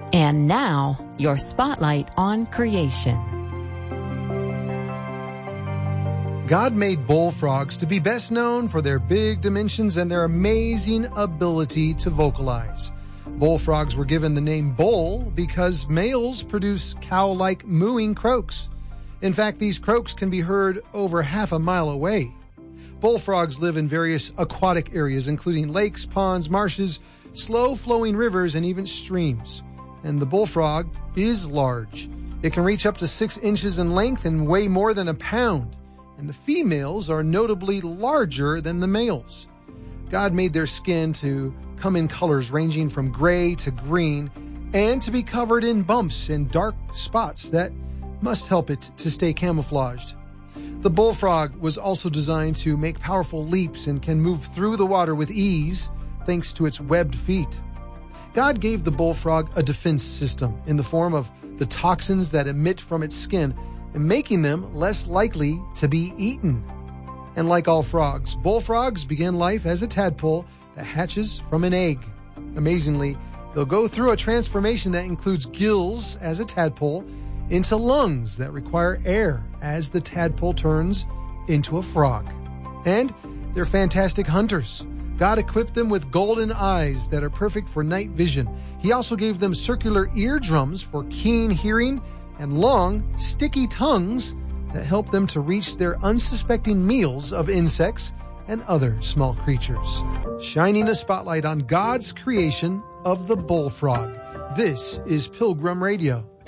And now, your spotlight on creation. God made bullfrogs to be best known for their big dimensions and their amazing ability to vocalize. Bullfrogs were given the name bull because males produce cow-like mooing croaks. In fact, these croaks can be heard over half a mile away. Bullfrogs live in various aquatic areas, including lakes, ponds, marshes, slow-flowing rivers, and even streams. And the bullfrog is large. It can reach up to 6 inches in length and weigh more than a pound. And the females are notably larger than the males. God made their skin to come in colors ranging from gray to green and to be covered in bumps and dark spots that must help it to stay camouflaged. The bullfrog was also designed to make powerful leaps and can move through the water with ease thanks to its webbed feet. God gave the bullfrog a defense system in the form of the toxins that emit from its skin and making them less likely to be eaten. And like all frogs, bullfrogs begin life as a tadpole that hatches from an egg. Amazingly, they'll go through a transformation that includes gills as a tadpole into lungs that require air as the tadpole turns into a frog. And they're fantastic hunters. God equipped them with golden eyes that are perfect for night vision. He also gave them circular eardrums for keen hearing and long, sticky tongues that help them to reach their unsuspecting meals of insects and other small creatures. Shining a spotlight on God's creation of the bullfrog. This is Pilgrim Radio.